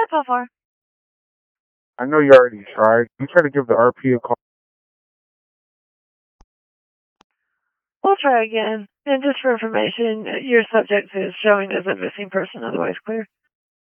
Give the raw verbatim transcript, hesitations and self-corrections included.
so far. I know you already tried. You try to give the R P a call. We'll try again. And just for information, your subject is showing as a missing person, otherwise clear.